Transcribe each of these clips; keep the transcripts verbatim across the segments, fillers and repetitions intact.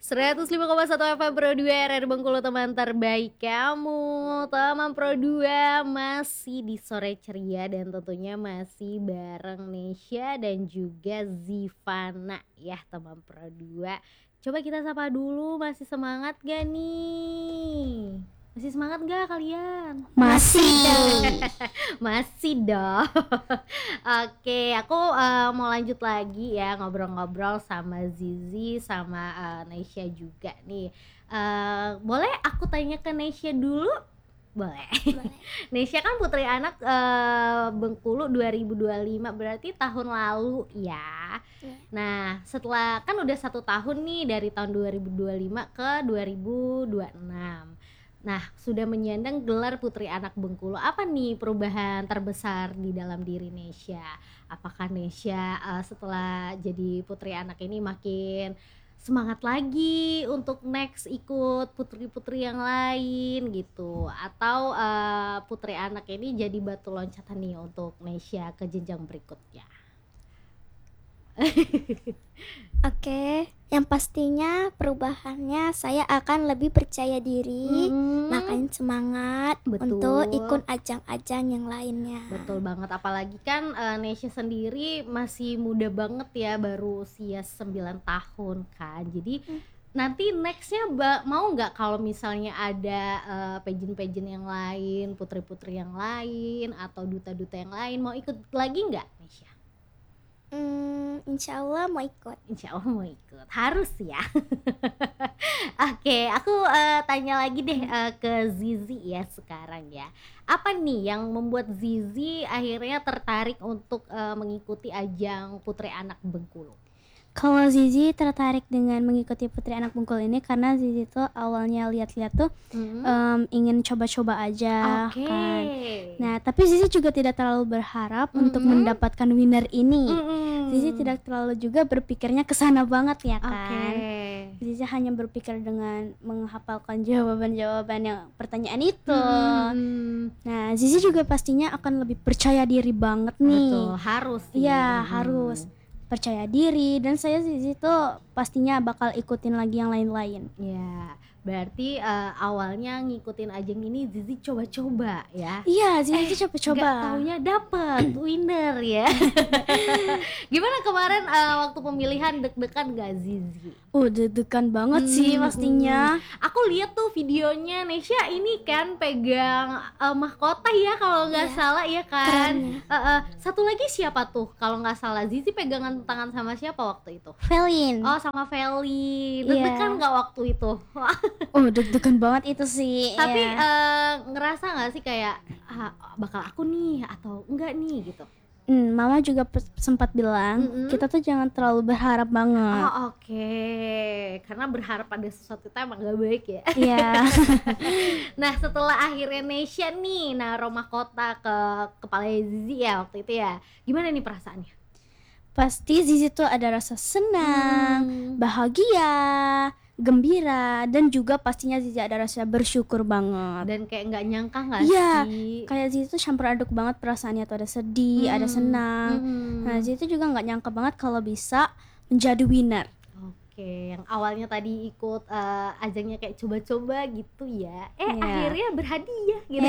seratus lima koma satu F M Pro dua R R Bengkulu, teman terbaik kamu. Teman Pro dua masih di sore ceria dan tentunya masih bareng Nesya dan juga Zivana ya teman Pro dua. Coba kita sapa dulu, masih semangat gak nih? Masih semangat gak kalian? Masih. Masih dong. Oke, aku uh, mau lanjut lagi ya ngobrol-ngobrol sama Zizi sama uh, Nesya juga nih. Uh, boleh aku tanya ke Nesya dulu? Boleh. Boleh. Nesya kan putri anak uh, Bengkulu dua ribu dua puluh lima, berarti tahun lalu ya. Ya. Nah, setelah kan udah satu tahun nih dari tahun dua ribu dua puluh lima ke dua ribu dua puluh enam. Nah, sudah menyandang gelar Putri Anak Bengkulu. Apa nih perubahan terbesar di dalam diri Nesya? Apakah Nesya uh, setelah jadi Putri Anak ini makin semangat lagi untuk next ikut putri-putri yang lain gitu? Atau uh, Putri Anak ini jadi batu loncatan nih untuk Nesya ke jenjang berikutnya? Oke, yang pastinya perubahannya saya akan lebih percaya diri, Hmm, makin semangat Betul. untuk ikut ajang-ajang yang lainnya. Betul banget, apalagi kan uh, Nesya sendiri masih muda banget ya, baru usia sembilan tahun kan. Jadi Hmm. nanti nextnya ba- mau nggak kalau misalnya ada uh, pageant-pageant yang lain, putri-putri yang lain atau duta-duta yang lain, mau ikut lagi nggak Nesya? Hmm, insya Allah mau ikut. Insya Allah mau ikut, harus ya. Oke, aku uh, tanya lagi deh uh, ke Zizi ya sekarang ya. Apa nih yang membuat Zizi akhirnya tertarik untuk uh, mengikuti ajang Putri Anak Bengkulu? Kalau Zizi tertarik dengan mengikuti Putri Anak Bengkulu ini karena Zizi tuh awalnya lihat-lihat tuh Hmm? em, ingin coba-coba aja Oke. kan. Nah, tapi Zizi juga tidak terlalu berharap untuk Mm-mm. mendapatkan winner ini. Mm-mm. Zizi tidak terlalu juga berpikirnya ke sana banget ya Oke. kan. Zizi hanya berpikir dengan menghafalkan jawaban-jawaban yang pertanyaan itu. Mm-mm. Nah, Zizi juga pastinya akan lebih percaya diri banget nih. Betul, harus sih. Iya, Mm-mm. harus percaya diri, dan saya Zizi tuh pastinya bakal ikutin lagi yang lain-lain. Ya, berarti uh, awalnya ngikutin ajang ini Zizi coba-coba ya. Iya, Zizi Eh, coba-coba. Nggak taunya dapet winner ya. Gimana kemarin uh, waktu pemilihan, deg-degan gak Zizi? Oh, deg-degan banget sih Hmm, pastinya. Aku lihat tuh videonya Nesya ini kan pegang uh, mahkota ya kalau nggak Iya. salah ya kan. Keren ya. Uh, uh, satu lagi siapa tuh kalau nggak salah? Zizi pegangan tangan sama siapa waktu itu? Felin. Oh, sama Feli. Iya. Deg-degan nggak waktu itu? Oh, deg-degan banget itu sih. Tapi ya. eh, ngerasa nggak sih kayak ah, bakal aku nih atau enggak nih gitu? Hmm, Mama juga pe- sempat bilang Mm-mm. kita tuh jangan terlalu berharap banget. Oh oke, karena berharap pada sesuatu itu emang gak baik ya. Iya. Nah setelah akhirnya Nesya nih naruh mahkota ke kepala Zizi ya waktu itu ya, gimana nih perasaannya? Pasti Zizi tuh ada rasa senang, Hmm. bahagia, gembira, dan juga pastinya Zizi ada rasa bersyukur banget. Dan kayak nggak nyangka nggak Iya, sih? kayak Zizi tuh campur aduk banget perasaannya tuh, ada sedih, ada Hmm. senang. Hmm. Nah, Zizi tuh juga nggak nyangka banget kalau bisa menjadi winner. Oke, yang awalnya tadi ikut eh, ajangnya kayak coba-coba gitu ya, eh Iya. akhirnya berhadiah gitu.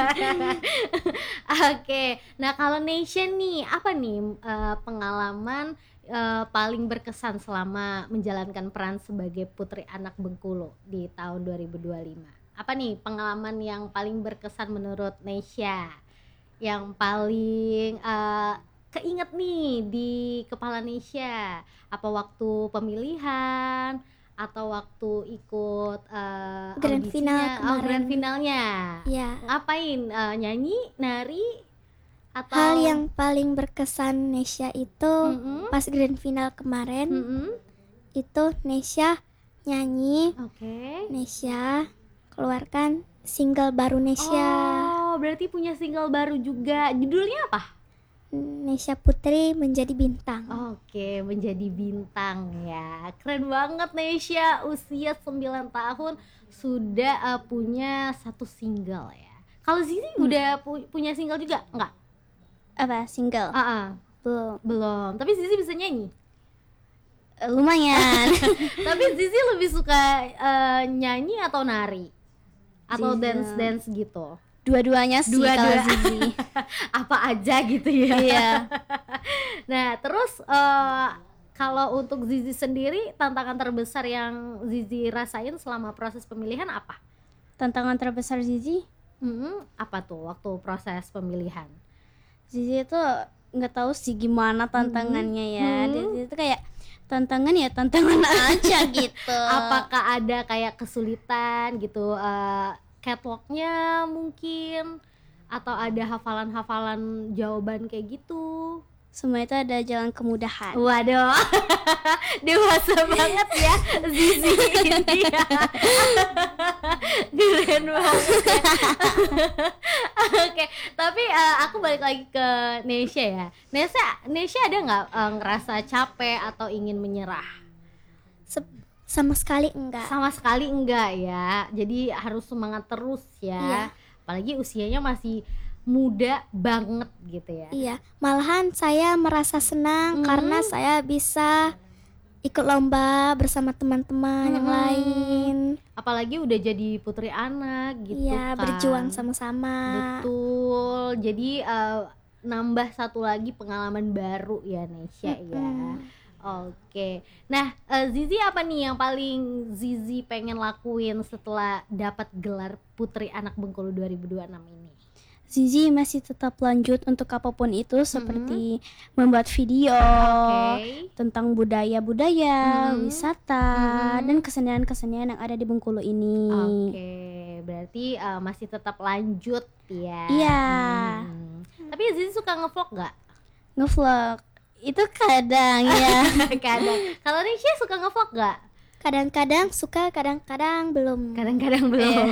Oke, nah kalau Nation nih, apa nih eh, pengalaman eh, paling berkesan selama menjalankan peran sebagai Putri Anak Bengkulu di tahun dua ribu dua puluh lima? Apa nih pengalaman yang paling berkesan menurut Nesya? Yang paling eh, keinget nih di kepala Nesya? Apa waktu pemilihan atau waktu ikut eh, Grand audisinya? final Oh, kemarin. grand finalnya. Ya, Ngapain? Eh, nyanyi, nari, atau hal yang paling berkesan Nesya itu Mm-mm. pas grand final kemarin Mm-mm. itu Nesya nyanyi, Oke. Nesya keluarkan single baru Nesya. Oh, berarti punya single baru juga. Judulnya apa? Nesya Putri Menjadi Bintang. Oke, menjadi bintang ya. Keren banget Nesya, usia sembilan tahun sudah eh, punya satu single ya. Kalau Zizi udah pu- punya single juga? Enggak? Apa, single? Ah, ah, Belum. belum. Tapi Zizi bisa nyanyi. Eh, lumayan. Tapi Zizi lebih suka eh, nyanyi atau nari? Atau Zizi. dance-dance gitu? Dua-duanya sih Dua-dua. kalau Zizi. Apa aja gitu ya? Iya. Nah terus eh, kalau untuk Zizi sendiri, tantangan terbesar yang Zizi rasain selama proses pemilihan apa? Tantangan terbesar Zizi, Hmm, apa tuh waktu proses pemilihan? Zizi itu nggak tahu sih gimana tantangannya ya. Hmm. Zizi itu kayak tantangan ya tantangan aja gitu. Apakah ada kayak kesulitan gitu, eh, catwalknya mungkin, atau ada hafalan-hafalan jawaban kayak gitu? Semua itu ada jalan kemudahan. Waduh, dewasa banget ya Zizi ini ya. Keren banget ya. Oke, tapi eh, aku balik lagi ke Nesya ya. Nesya, Nesya ada nggak eh, ngerasa capek atau ingin menyerah? Se- sama sekali enggak. Sama sekali enggak ya. Jadi harus semangat terus ya. Iya. Apalagi usianya masih muda banget gitu ya. Iya, malahan saya merasa senang Hmm. karena saya bisa ikut lomba bersama teman-teman yang Hmm. lain. Apalagi udah jadi putri anak gitu Iya, kan. berjuang sama-sama. Betul. Jadi eh, nambah satu lagi pengalaman baru ya Nesya ya. Mm-mm. Oke. Nah, eh, Zizi apa nih yang paling Zizi pengen lakuin setelah dapat gelar Putri Anak Bengkulu dua ribu dua puluh enam ini? Zizi masih tetap lanjut untuk apapun itu seperti membuat video Oke. tentang budaya-budaya, Mhm. wisata, Mhm. dan kesenian-kesenian yang ada di Bengkulu ini. Oke, berarti eh, masih tetap lanjut ya. Iya. Hmm. Tapi Zizi suka ngevlog nggak? Ngevlog itu kadang ya. Kadang. Kalau Nisha suka ngevlog nggak? Kadang-kadang suka, kadang-kadang belum. Kadang-kadang belum.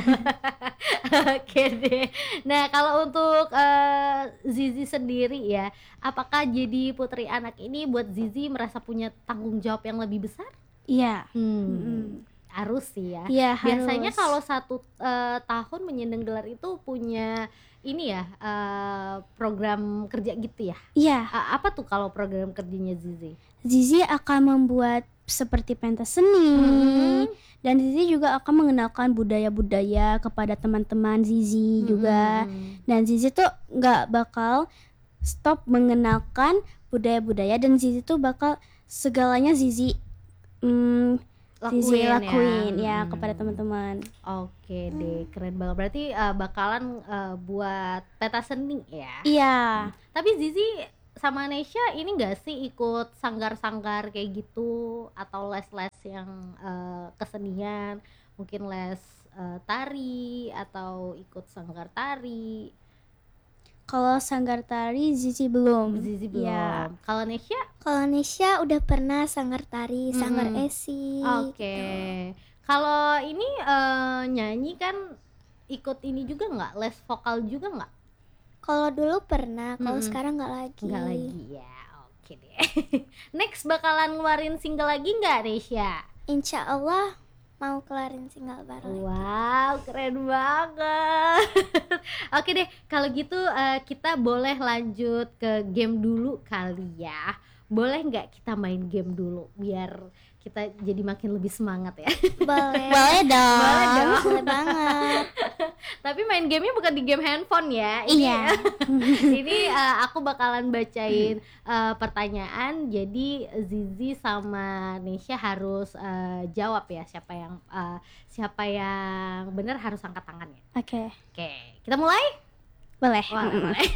Oke deh. Nah kalau untuk eh, Zizi sendiri ya, apakah jadi putri anak ini buat Zizi merasa punya tanggung jawab yang lebih besar? Iya. Hmm. Mm-mm. Harus sih ya. Iya, Biasanya harus. kalau satu eh, tahun menyandang gelar itu punya ini ya, eh, program kerja gitu ya. Iya, A- apa tuh kalau program kerjanya Zizi? Zizi akan membuat seperti pentas seni. Mhm. Dan Zizi juga akan mengenalkan budaya-budaya kepada teman-teman Zizi juga. Mhm. Dan Zizi tuh nggak bakal stop mengenalkan budaya-budaya, dan Zizi tuh bakal segalanya Zizi mm, Zizi Lakuin ya. lakuin ya, Hmm. kepada teman-teman. Oke deh, keren banget. Berarti uh, bakalan uh, buat peta seni ya. Iya, Tapi Zizi sama Nesya ini gak sih ikut sanggar-sanggar kayak gitu, atau les-les yang uh, kesenian, mungkin les uh, tari atau ikut sanggar tari? kalau sanggar tari Zizi belum. Zizi belum. Iya. Kalau Nesya? Kalau Nesya udah pernah sanggar tari, sanggar Mm-mm. esi. Oke. Kalau ini uh, nyanyi kan ikut ini juga nggak? Les vokal juga nggak? Kalau dulu pernah, kalau Mm-mm. sekarang nggak lagi. Nggak lagi ya. Oke deh. Next bakalan ngeluarin single lagi nggak Nesya? Insya Allah mau kelarin single baru. lagi. Wow, keren banget. Oke deh, kalau gitu eh, kita boleh lanjut ke game dulu kali ya. Boleh nggak kita main game dulu biar kita jadi makin lebih semangat ya? Boleh. Boleh dong. Boleh dong. Boleh banget. Tapi main gamenya bukan di game handphone ya. Ini, Iya. ini eh, aku bakalan bacain eh, pertanyaan. Jadi Zizi sama Nesya harus eh, jawab ya, siapa yang eh, siapa yang benar harus angkat tangannya. Oke, Oke, kita mulai? boleh. Wah, Mm-mm. mulai.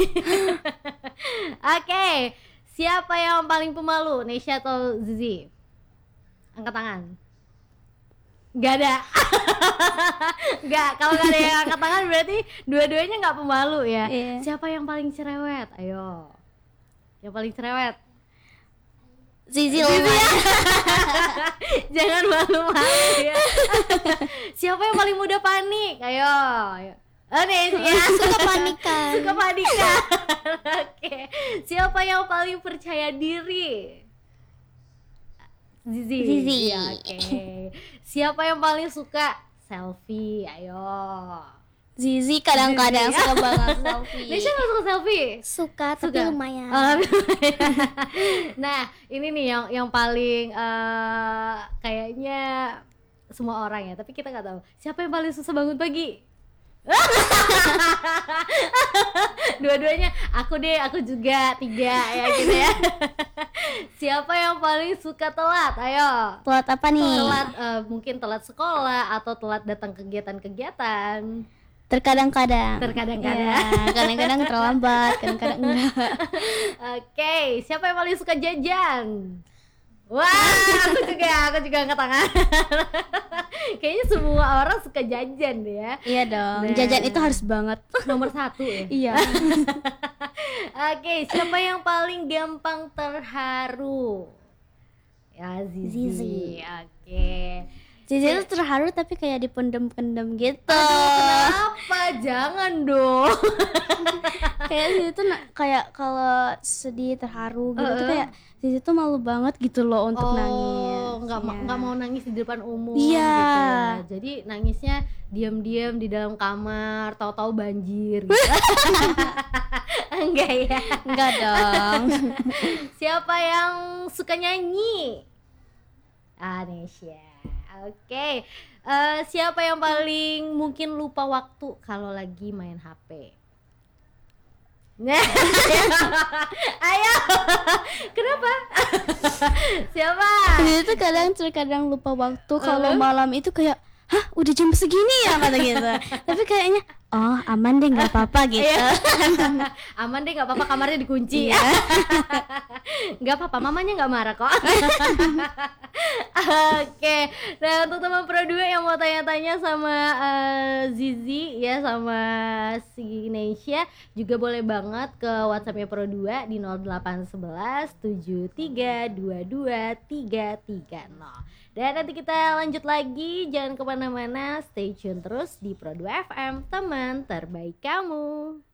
Oke, siapa yang paling pemalu, Nesya atau Zizi? Angkat tangan. Gak ada. Gak, kalau gak ada yang angkat tangan berarti dua-duanya gak pemalu ya. Iya. Siapa yang paling cerewet? Ayo. Yang paling cerewet. Zizi Zizi lumayan. ya. Jangan malu-malu ya. Siapa yang paling mudah panik? Ayo. Ayo. Oh, Nesya. Suka panikan. Suka panikan. Oke. Siapa yang paling percaya diri? Zizi. Zizi. Ya, oke. Siapa yang paling suka selfie? Ayo. Zizi kadang-kadang Zizi. suka banget selfie. Nesha nggak suka selfie? Suka, tapi Suka? lumayan. Oh, nah ini nih yang yang paling eh, kayaknya semua orang ya, tapi kita nggak tahu siapa yang paling susah bangun pagi. Dua-duanya aku deh, aku juga tiga ya gitu ya. Siapa yang paling suka telat? Ayo. Telat apa nih? Telat eh, mungkin telat sekolah atau telat datang kegiatan-kegiatan. Terkadang-kadang. Terkadang-kadang. Ya, kadang-kadang terlambat, kadang-kadang enggak. Oke, siapa yang paling suka jajan? Wah, aku juga, aku juga angkat tangan. Kayaknya semua orang suka jajan deh ya. Iya dong. Nah. Jajan itu harus banget. Nomor satu ya. Iya. Oke, siapa yang paling gampang terharu? Ya, Zizi. Zizi. Oke. Zizi itu terharu tapi kayak dipendem-pendem gitu. Kenapa? Jangan dong. Kayak Zizi tuh na- kayak kalau sedih terharu gitu tuh Uh-uh. kayak Zizi tuh malu banget gitu loh untuk nangis. Oh, nggak ma- Iya. nggak mau nangis di depan umum Iya. gitu ya. Jadi nangisnya diam-diam di dalam kamar, tahu-tahu banjir. Gitu. Enggak ya. Enggak dong. Siapa yang suka nyanyi? Ah, Nesya. Oke. Eh, siapa yang paling mungkin lupa waktu kalau lagi main H P? Nah, ayo. Kenapa? Siapa? Zizi tuh kadang terkadang lupa waktu kalau Uh-huh. malam itu kayak hah udah jam segini ya kata gitu. Tapi kayaknya oh aman deh nggak apa-apa gitu. Iya. Aman deh, nggak apa-apa, kamarnya dikunci. Iya. Nggak apa-apa, mamanya nggak marah kok. Oke, nah untuk teman Pro dua yang mau tanya-tanya sama eh, Zizi ya sama si Nesya juga boleh banget ke WhatsAppnya Pro dua di nol delapan satu satu tujuh tiga dua dua tiga tiga nol. Dan nanti kita lanjut lagi, jangan kemana-mana, stay tune terus di Pro dua F M, teman terbaik kamu.